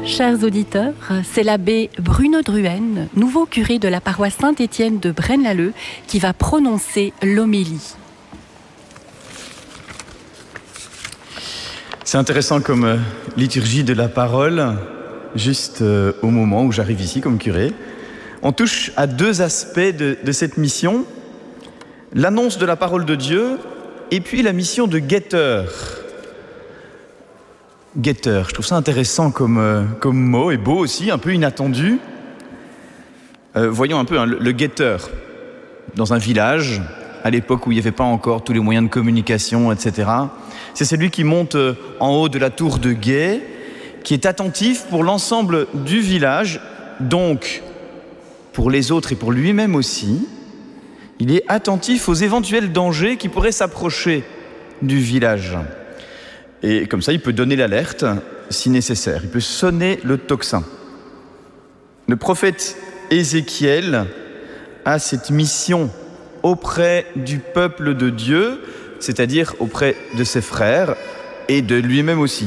Chers auditeurs, c'est l'abbé Bruno Druhen, nouveau curé de la paroisse Saint-Étienne de Braine-l'Alleud, qui va prononcer l'homélie. C'est intéressant comme liturgie de la parole, juste au moment où j'arrive ici comme curé. On touche à deux aspects de cette mission, l'annonce de la parole de Dieu et puis la mission de guetteur. Guetteur, je trouve ça intéressant comme mot et beau aussi, un peu inattendu. Voyons un peu le guetteur dans un village, à l'époque où il n'y avait pas encore tous les moyens de communication, etc. C'est celui qui monte en haut de la tour de guet, qui est attentif pour l'ensemble du village, donc pour les autres et pour lui-même aussi. Il est attentif aux éventuels dangers qui pourraient s'approcher du village. Et comme ça, il peut donner l'alerte si nécessaire. Il peut sonner le tocsin. Le prophète Ézéchiel a cette mission auprès du peuple de Dieu, c'est-à-dire auprès de ses frères et de lui-même aussi.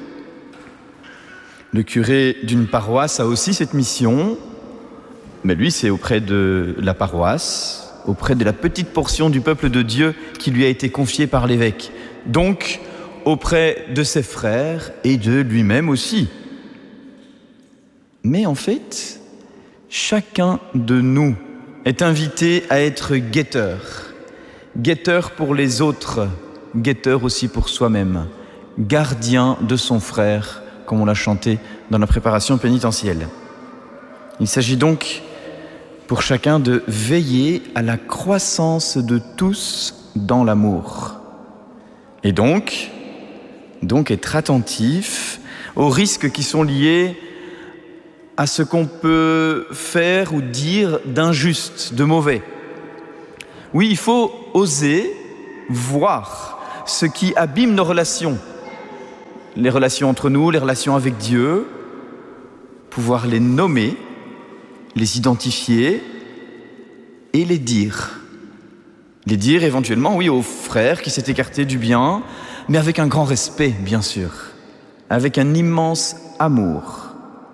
Le curé d'une paroisse a aussi cette mission, mais lui, c'est auprès de la paroisse, auprès de la petite portion du peuple de Dieu qui lui a été confiée par l'évêque. Donc, auprès de ses frères et de lui-même aussi. Mais en fait, chacun de nous est invité à être guetteur. Guetteur pour les autres, guetteur aussi pour soi-même. Gardien de son frère, comme on l'a chanté dans la préparation pénitentielle. Il s'agit donc pour chacun de veiller à la croissance de tous dans l'amour. Et donc être attentif aux risques qui sont liés à ce qu'on peut faire ou dire d'injuste, de mauvais. Oui, il faut oser voir ce qui abîme nos relations, les relations entre nous, les relations avec Dieu, pouvoir les nommer, les identifier et les dire. Les dire éventuellement, oui, aux frères qui s'est écarté du bien, mais avec un grand respect, bien sûr, avec un immense amour.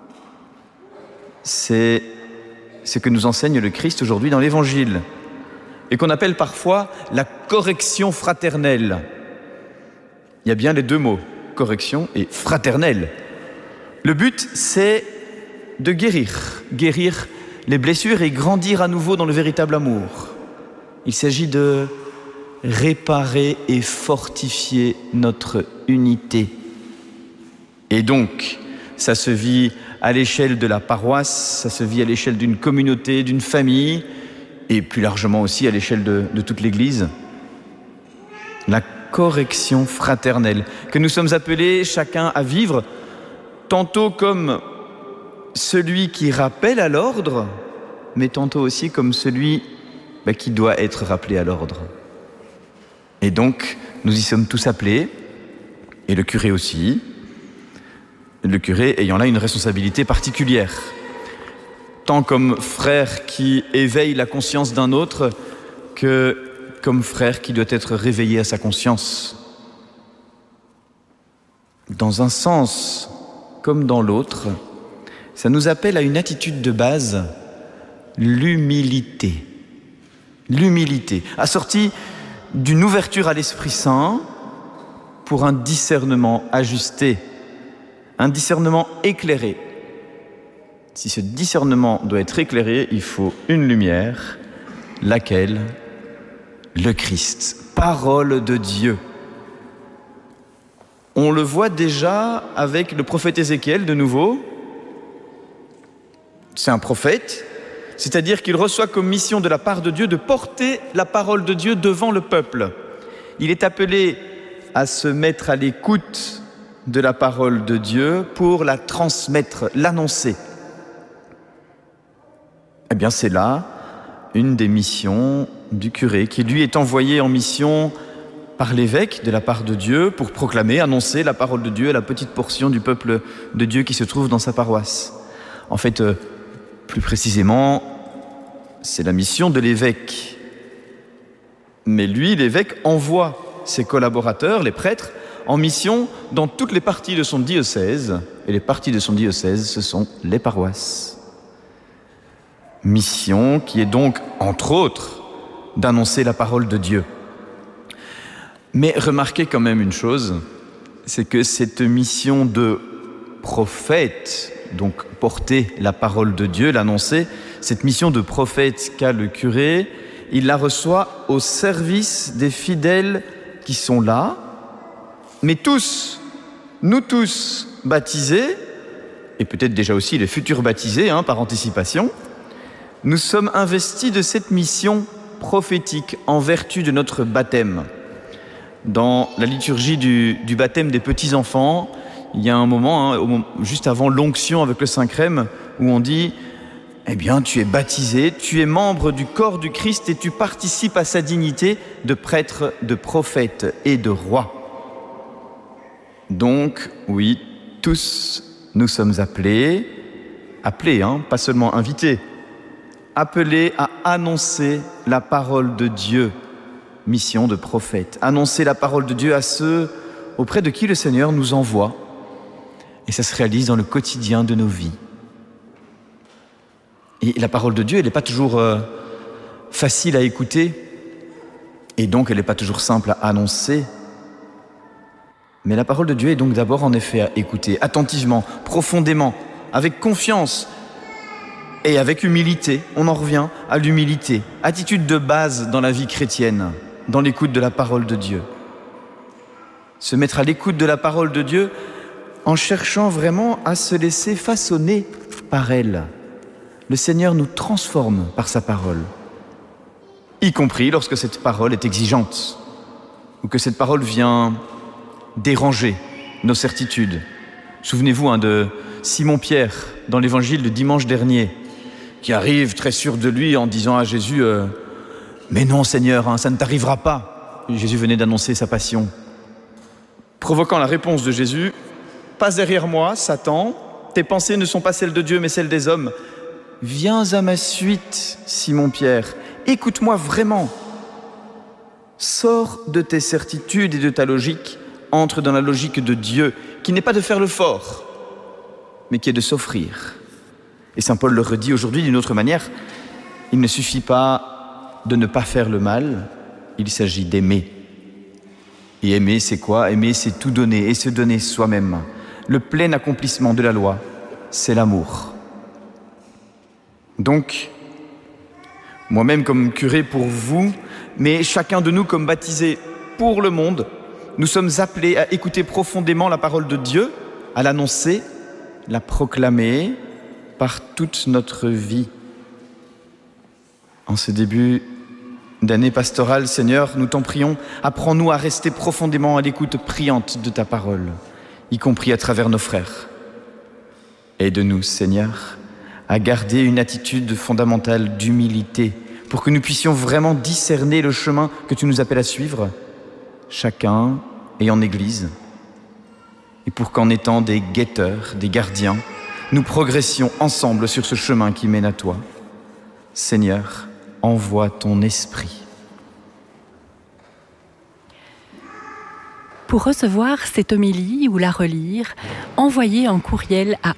C'est ce que nous enseigne le Christ aujourd'hui dans l'Évangile, et qu'on appelle parfois la correction fraternelle. Il y a bien les deux mots, correction et fraternelle. Le but, c'est de guérir les blessures et grandir à nouveau dans le véritable amour. Il s'agit de réparer et fortifier notre unité. Et donc, ça se vit à l'échelle de la paroisse, ça se vit à l'échelle d'une communauté, d'une famille, et plus largement aussi à l'échelle de toute l'Église. La correction fraternelle, que nous sommes appelés chacun à vivre, tantôt comme celui qui rappelle à l'ordre, mais tantôt aussi comme celui qui doit être rappelé à l'ordre. Et donc, nous y sommes tous appelés, et le curé aussi, le curé ayant là une responsabilité particulière, tant comme frère qui éveille la conscience d'un autre, que comme frère qui doit être réveillé à sa conscience. Dans un sens comme dans l'autre, ça nous appelle à une attitude de base, l'humilité. L'humilité, assortie d'une ouverture à l'Esprit Saint pour un discernement ajusté, un discernement éclairé. Si ce discernement doit être éclairé, il faut une lumière, laquelle ? Le Christ, parole de Dieu. On le voit déjà avec le prophète Ézéchiel de nouveau. C'est un prophète, c'est-à-dire qu'il reçoit comme mission de la part de Dieu de porter la parole de Dieu devant le peuple. Il est appelé à se mettre à l'écoute de la parole de Dieu pour la transmettre, l'annoncer. Eh bien, c'est là une des missions du curé, qui lui est envoyé en mission par l'évêque de la part de Dieu pour proclamer, annoncer la parole de Dieu à la petite portion du peuple de Dieu qui se trouve dans sa paroisse. En fait, plus précisément, c'est la mission de l'évêque. Mais lui, l'évêque, envoie ses collaborateurs, les prêtres, en mission dans toutes les parties de son diocèse. Et les parties de son diocèse, ce sont les paroisses. Mission qui est donc, entre autres, d'annoncer la parole de Dieu. Mais remarquez quand même une chose, c'est que cette mission de prophète, donc porter la parole de Dieu, l'annoncer, cette mission de prophète qu'a le curé, il la reçoit au service des fidèles qui sont là, mais tous, nous tous baptisés, et peut-être déjà aussi les futurs baptisés par anticipation, nous sommes investis de cette mission prophétique en vertu de notre baptême. Dans la liturgie du baptême des petits-enfants, il y a un moment, juste avant l'onction avec le Saint-Crème, où on dit « Eh bien, tu es baptisé, tu es membre du corps du Christ et tu participes à sa dignité de prêtre, de prophète et de roi. » Donc, oui, tous nous sommes appelés, pas seulement invités, appelés à annoncer la parole de Dieu, mission de prophète, annoncer la parole de Dieu à ceux auprès de qui le Seigneur nous envoie. Et ça se réalise dans le quotidien de nos vies. Et la parole de Dieu, elle n'est pas toujours facile à écouter, et donc elle n'est pas toujours simple à annoncer. Mais la parole de Dieu est donc d'abord en effet à écouter attentivement, profondément, avec confiance et avec humilité. On en revient à l'humilité, attitude de base dans la vie chrétienne, dans l'écoute de la parole de Dieu. Se mettre à l'écoute de la parole de Dieu en cherchant vraiment à se laisser façonner par elle. Le Seigneur nous transforme par sa parole, y compris lorsque cette parole est exigeante ou que cette parole vient déranger nos certitudes. Souvenez-vous de Simon-Pierre dans l'évangile de dimanche dernier, qui arrive très sûr de lui en disant à Jésus « Mais non Seigneur, ça ne t'arrivera pas ». Jésus venait d'annoncer sa passion, provoquant la réponse de Jésus « Passe derrière moi, Satan, tes pensées ne sont pas celles de Dieu mais celles des hommes. Viens à ma suite, Simon-Pierre, écoute-moi vraiment. Sors de tes certitudes et de ta logique, entre dans la logique de Dieu, qui n'est pas de faire le fort, mais qui est de s'offrir. » Et saint Paul le redit aujourd'hui d'une autre manière, il ne suffit pas de ne pas faire le mal, il s'agit d'aimer. Et aimer, c'est quoi ? Aimer, c'est tout donner et se donner soi-même. Le plein accomplissement de la loi, c'est l'amour. Donc, moi-même comme curé pour vous, mais chacun de nous comme baptisé pour le monde, nous sommes appelés à écouter profondément la parole de Dieu, à l'annoncer, la proclamer par toute notre vie. En ce début d'année pastorale, Seigneur, nous t'en prions, apprends-nous à rester profondément à l'écoute priante de ta parole, y compris à travers nos frères. Aide-nous, Seigneur, à garder une attitude fondamentale d'humilité pour que nous puissions vraiment discerner le chemin que tu nous appelles à suivre, chacun et en Église, et pour qu'en étant des guetteurs, des gardiens, nous progressions ensemble sur ce chemin qui mène à toi. Seigneur, envoie ton esprit. Pour recevoir cette homélie ou la relire, envoyez un courriel à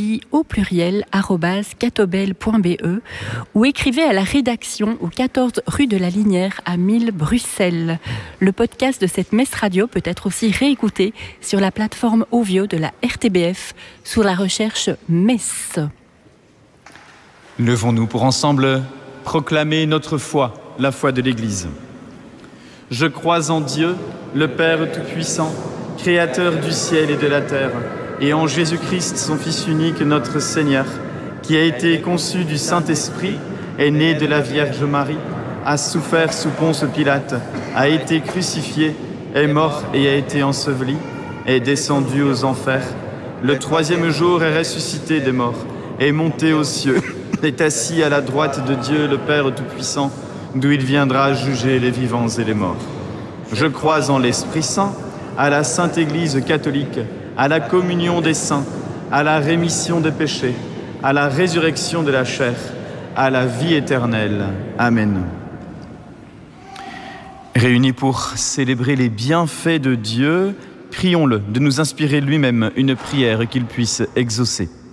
homélie@catobel.be ou écrivez à la rédaction au 14 rue de la Linière à 1000 Bruxelles. Le podcast de cette messe radio peut être aussi réécouté sur la plateforme Ovio de la RTBF sous la recherche Messe. Levons-nous pour ensemble proclamer notre foi, la foi de l'Église. Je crois en Dieu, le Père Tout-Puissant, Créateur du ciel et de la terre, et en Jésus-Christ, son Fils unique, notre Seigneur, qui a été conçu du Saint-Esprit, est né de la Vierge Marie, a souffert sous Ponce Pilate, a été crucifié, est mort et a été enseveli, est descendu aux enfers. Le troisième jour est ressuscité des morts, est monté aux cieux, est assis à la droite de Dieu, le Père Tout-Puissant, d'où il viendra juger les vivants et les morts. Je crois en l'Esprit Saint, à la Sainte Église catholique, à la communion des saints, à la rémission des péchés, à la résurrection de la chair, à la vie éternelle. Amen. Réunis pour célébrer les bienfaits de Dieu, prions-le de nous inspirer lui-même une prière qu'il puisse exaucer.